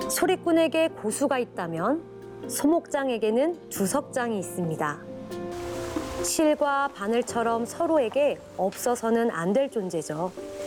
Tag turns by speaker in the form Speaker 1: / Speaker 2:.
Speaker 1: 소리꾼에게 고수가 있다면 소목장에게는 주석장이 있습니다. 실과 바늘처럼 서로에게 없어서는 안 될 존재죠.